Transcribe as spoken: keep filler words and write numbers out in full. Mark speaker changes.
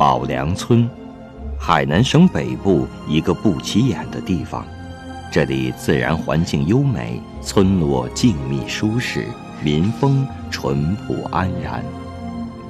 Speaker 1: 宝梁村，海南省北部一个不起眼的地方。这里自然环境优美，村落静谧舒适，民风淳朴安然。